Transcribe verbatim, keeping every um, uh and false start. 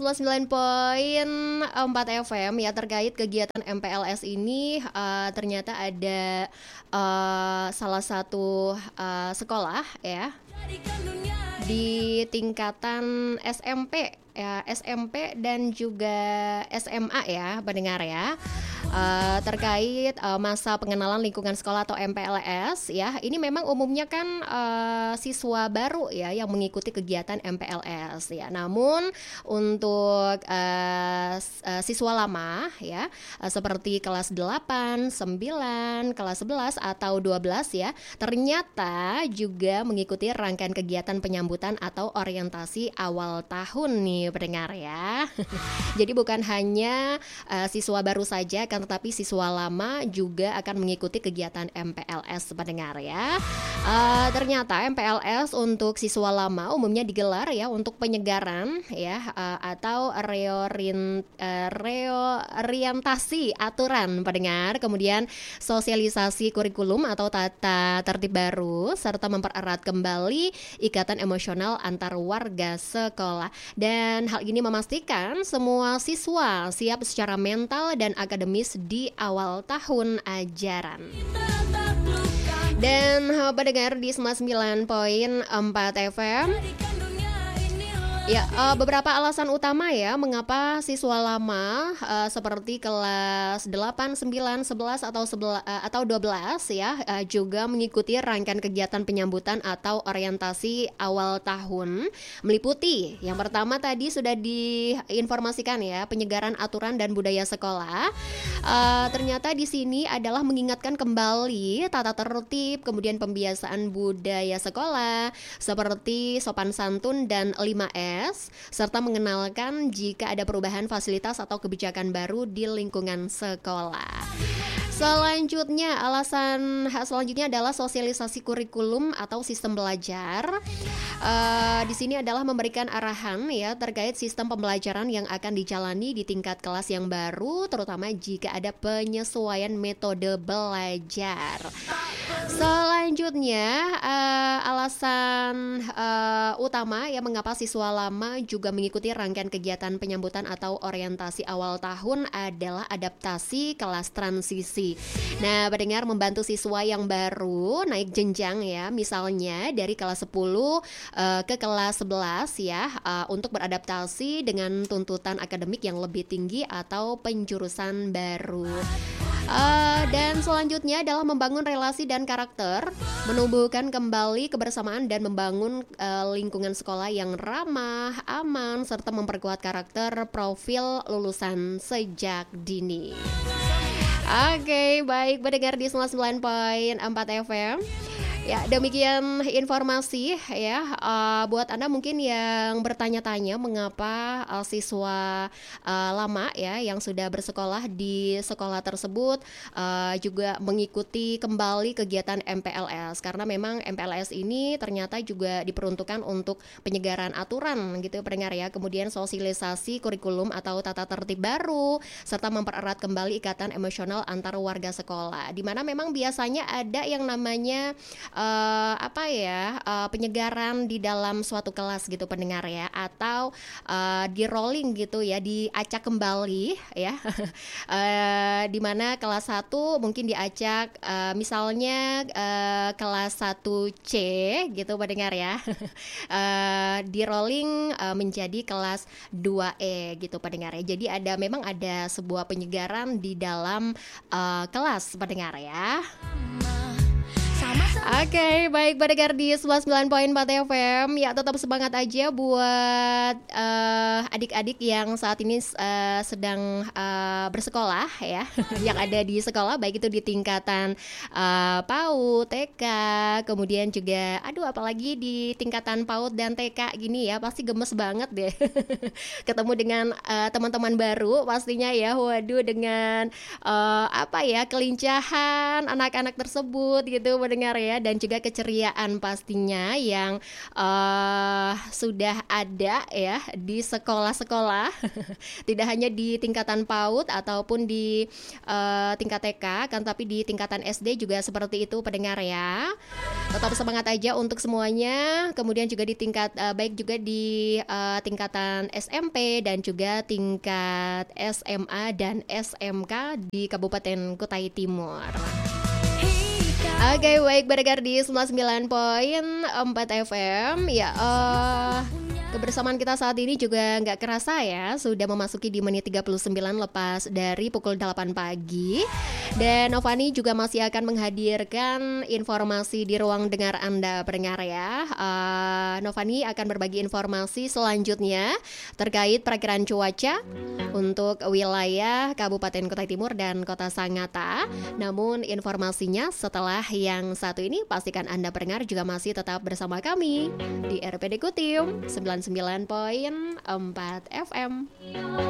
sembilan koma empat F M ya terkait kegiatan M P L S ini eh, ternyata ada eh, salah satu eh, sekolah ya di tingkatan S M P ya S M P dan juga S M A ya pendengar ya. Uh, terkait uh, masa pengenalan lingkungan sekolah atau M P L S ya, ini memang umumnya kan uh, siswa baru ya yang mengikuti kegiatan M P L S ya. Namun untuk uh, uh, siswa lama ya uh, seperti kelas delapan, sembilan, kelas sebelas atau dua belas ya, ternyata juga mengikuti rangkaian kegiatan penyambutan atau orientasi awal tahun nih pendengar ya. Jadi bukan hanya uh, siswa baru saja kan, tetapi siswa lama juga akan mengikuti kegiatan M P L S pendengar ya. Uh, ternyata M P L S untuk siswa lama umumnya digelar ya untuk penyegaran ya uh, atau reorin, uh, reorientasi aturan pendengar, kemudian sosialisasi kurikulum atau tata tertib baru, serta mempererat kembali ikatan emosional antar warga sekolah. Dan hal ini memastikan semua siswa siap secara mental dan akademis di awal tahun ajaran. Dan pendengar di sembilan puluh sembilan koma empat F M ya, uh, beberapa alasan utama ya mengapa siswa lama uh, seperti kelas delapan, sembilan, sebelas atau sebelas, uh, atau dua belas ya uh, juga mengikuti rangkaian kegiatan penyambutan atau orientasi awal tahun, meliputi yang pertama tadi sudah diinformasikan ya, penyegaran aturan dan budaya sekolah. Uh, ternyata di sini adalah mengingatkan kembali tata tertib, kemudian pembiasaan budaya sekolah seperti sopan santun dan lima S, serta mengenalkan jika ada perubahan fasilitas atau kebijakan baru di lingkungan sekolah. Selanjutnya, alasan selanjutnya adalah sosialisasi kurikulum atau sistem belajar. Uh, di sini adalah memberikan arahan ya terkait sistem pembelajaran yang akan dijalani di tingkat kelas yang baru, terutama jika ada penyesuaian metode belajar. Selanjutnya, uh, alasan uh, utama ya mengapa siswa lama juga mengikuti rangkaian kegiatan penyambutan atau orientasi awal tahun adalah adaptasi kelas transisi. Nah, pendengar, membantu siswa yang baru naik jenjang ya, misalnya dari kelas sepuluh uh, ke kelas sebelas ya, uh, untuk beradaptasi dengan tuntutan akademik yang lebih tinggi atau penjurusan baru. Uh, dan selanjutnya adalah membangun relasi dan karakter, menumbuhkan kembali kebersamaan dan membangun uh, lingkungan sekolah yang ramah, aman, serta memperkuat karakter profil lulusan sejak dini. Oke, okay, baik pendengar di sembilan puluh sembilan koma empat F M. Ya, demikian informasi ya uh, buat Anda mungkin yang bertanya-tanya mengapa uh, siswa uh, lama ya yang sudah bersekolah di sekolah tersebut uh, juga mengikuti kembali kegiatan M P L S, karena memang M P L S ini ternyata juga diperuntukkan untuk penyegaran aturan gitu pendengar ya, kemudian sosialisasi kurikulum atau tata tertib baru, serta mempererat kembali ikatan emosional antar warga sekolah, di mana memang biasanya ada yang namanya Uh, apa ya uh, penyegaran di dalam suatu kelas gitu pendengar ya, atau uh, di rolling gitu ya, diacak kembali ya. uh, di mana kelas satu mungkin diacak uh, misalnya uh, kelas satu C gitu pendengar ya. uh, di rolling uh, menjadi kelas dua E gitu pendengar ya. Jadi ada memang ada sebuah penyegaran di dalam uh, kelas pendengar ya. Oke, okay, baik pendengar di sembilan puluh sembilan koma empat F M ya, tetap semangat aja buat uh, adik-adik yang saat ini uh, sedang uh, bersekolah ya, yang ada di sekolah baik itu di tingkatan uh, PAUD, T K, kemudian juga aduh apalagi di tingkatan PAUD dan T K gini ya, pasti gemes banget deh ketemu dengan uh, teman-teman baru pastinya ya. Waduh, dengan uh, apa ya kelincahan anak-anak tersebut gitu mendengar ya, dan juga keceriaan pastinya yang uh, sudah ada ya di sekolah-sekolah. Tidak hanya di tingkatan PAUD ataupun di uh, tingkat T K kan, tapi di tingkatan S D juga seperti itu pendengar ya. Tetap semangat aja untuk semuanya. Kemudian juga di tingkat uh, baik juga di uh, tingkatan S M P dan juga tingkat S M A dan S M K di Kabupaten Kutai Timur. Oke, okay, baik, berdengar di sembilan puluh sembilan koma empat F M. Ya, uh, kebersamaan kita saat ini juga nggak kerasa ya, sudah memasuki di menit tiga puluh sembilan lepas dari pukul delapan pagi. Dan Novani juga masih akan menghadirkan informasi di ruang dengar Anda pendengar ya. uh, Novani akan berbagi informasi selanjutnya terkait perakiraan cuaca untuk wilayah Kabupaten Kutai Timur dan Kota Sangatta. Namun informasinya setelah yang satu ini, pastikan Anda pendengar juga masih tetap bersama kami di R P D Kutim sembilan puluh sembilan koma empat F M.